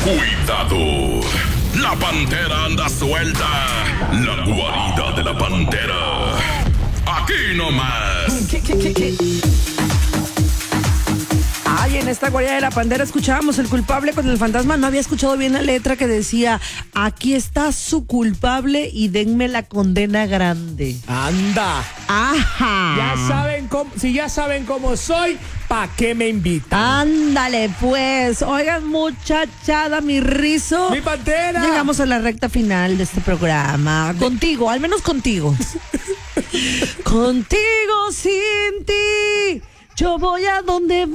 Cuidado, la pantera anda suelta. La guarida de la pantera. Aquí nomás. Ay, en esta guarida de la pantera escuchábamos El culpable con el fantasma. No había escuchado bien la letra que decía: aquí está su culpable y denme la condena grande. Anda. Ajá. Ya saben cómo, si ya saben cómo soy, ¿pa' qué me invitan? Ándale, pues. Oigan, muchachada, mi rizo. ¡Mi pantera! Llegamos a la recta final de este programa. Contigo, al menos contigo. Contigo, sin ti, yo voy a donde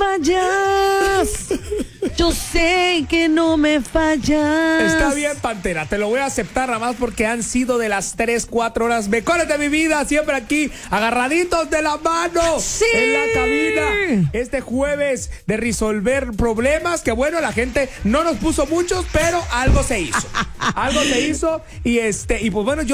vayas. Yo sé que no me fallas. Está bien, pantera, te lo voy a aceptar nada más porque han sido de las 3-4 horas mejores de mi vida, siempre aquí, agarraditos de la mano. ¡Sí! En la cabina. Este jueves de resolver problemas, que bueno, la gente no nos puso muchos, pero algo se hizo. Algo se hizo y pues bueno,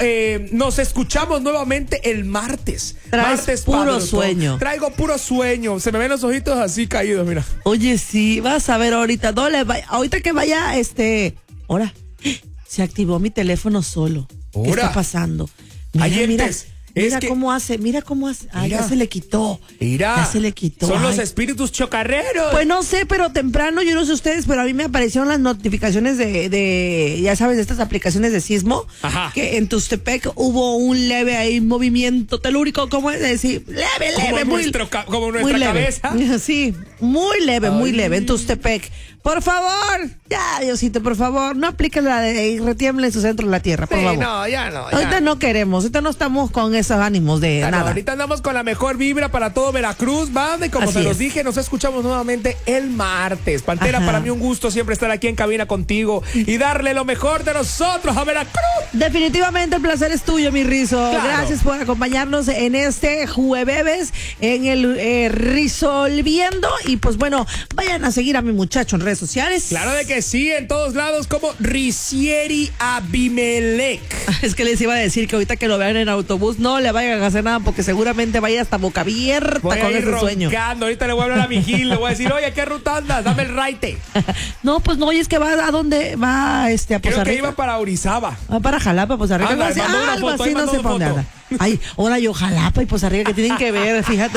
nos escuchamos nuevamente el martes. Traes Martes puro padre, sueño. Traigo puro sueño. Se me ven los ojitos así caídos, mira. Oye, sí, vas a ver ahorita. Ahorita que vaya, ahora, se activó mi teléfono solo. ¿Qué Ahora. está pasando? Mira, Ayentes, mira es que- cómo hace, mira cómo hace. Ah, Mira. ya se le quitó. Mira, Ya se le quitó. son los Ay. espíritus chocarreros. Pues no sé, pero temprano, yo no sé ustedes, pero a mí me aparecieron las notificaciones de ya sabes, de estas aplicaciones de sismo. Ajá. Que en Tustepec hubo un leve ahí movimiento telúrico, ¿cómo es decir? Leve, Como muy, como muy nuestra leve. cabeza. Sí, muy leve, muy Ay. leve en Tustepec. Por favor, ya, Diosito, por favor, no apliquen la de retiemble en su centro de la tierra, por Sí, favor. no, ya no. ya Ahorita no queremos, ahorita no estamos con esos ánimos de Ya no, nada. ahorita andamos con la mejor vibra para todo Veracruz, banda, y como Así se los es. dije, nos escuchamos nuevamente el martes. Pantera, Ajá. para mí un gusto siempre estar aquí en cabina contigo y darle lo mejor de nosotros a Veracruz. Definitivamente el placer es tuyo, mi Rizo. Claro. Gracias por acompañarnos en este jueves en el Rizolviendo. Y pues bueno, vayan a seguir a mi muchacho en redes sociales. Claro de que sí, en todos lados como Ricieri Abimelec. Es que les iba a decir que ahorita que lo vean en autobús no le vayan a hacer nada porque seguramente vaya hasta boca abierta Voy con a ir ese sueño. roncando. Ahorita le voy a hablar a mi Gil, le voy a decir, oye, ¿qué ruta andas? Dame el raite. No, pues no, y es que va a dónde va a Creo Poza que Rica. iba para Orizaba. Va para Jalapa, Poza Rica. Anda, Algo así, mandó una algo foto, así, ahí no mandó sé una para dónde foto. anda. Ay, ahora yo Jalapa y Poza Rica que tienen que ver, fíjate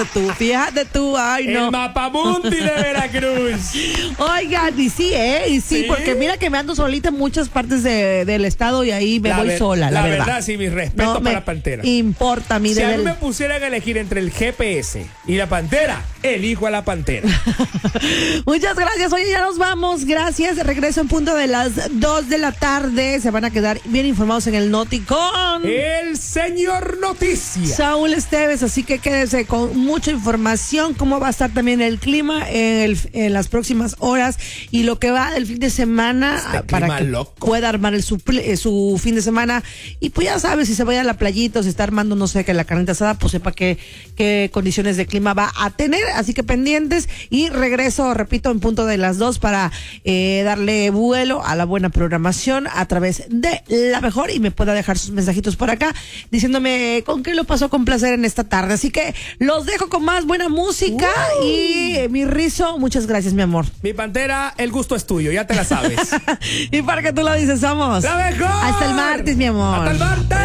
tú, ay no. El mapamundi de Veracruz. Oigan, y sí, y sí, ¿Sí? porque mira que me ando solita en muchas partes del estado y ahí me voy sola, la verdad. sí, mi respeto No para me Pantera. importa a mí Si a mí desde me pusieran a elegir entre el GPS y la Pantera, elijo a la Pantera. Muchas gracias, oye, ya nos vamos, gracias, regreso en punto de las 2 de la tarde, se van a quedar bien informados en el Noti con El señor Noticia. Saúl Esteves, así que quédese con mucha información, cómo va a estar también el clima en las próximas horas y lo que va del fin de semana para clima que loco. pueda armar su fin de semana y pues ya sabes, si se vaya a la playita o si está armando, no sé, que la carnita asada, pues sepa qué condiciones de clima va a tener, así que pendientes y regreso, repito, en punto de las 2 para darle vuelo a la buena programación a través de la mejor y me pueda dejar sus mensajitos por acá diciéndome con qué lo pasó con placer en esta tarde, así que los dejo con más buena música y mi Rizo, muchas gracias, mi amor. Mi Pantera, el gusto es tuyo, ya te la sabes. Y para que tú lo dices, somos ¡La mejor! hasta el martes, mi amor. ¡Hasta el martes!